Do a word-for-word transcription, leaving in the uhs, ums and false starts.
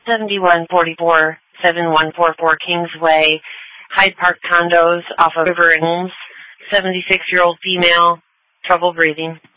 seventy-one forty-four, seven one four four Kingsway, Hyde Park condos off of River and Holmes. seventy-six-year-old female, trouble breathing.